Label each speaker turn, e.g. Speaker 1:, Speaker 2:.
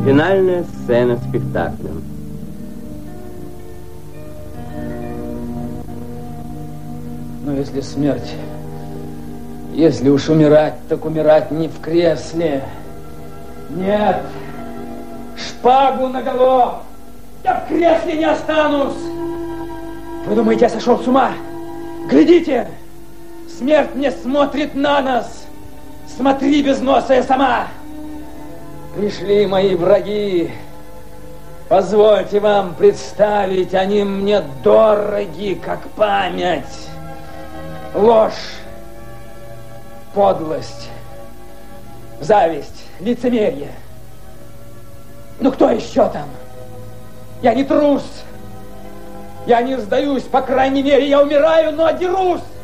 Speaker 1: Финальная сцена спектакля.
Speaker 2: Но если смерть, если уж умирать, так умирать не в кресле. Нет, шпагу наголо. Я в кресле не останусь. Вы думаете, я сошел с ума? Глядите, смерть не смотрит на нас. Смотри, безносая сама. Пришли мои враги. Позвольте вам представить, они мне дороги, как память. Ложь, подлость, зависть, лицемерие. Ну кто еще там? Я не трус. Я не сдаюсь, по крайней мере, я умираю, но дерусь.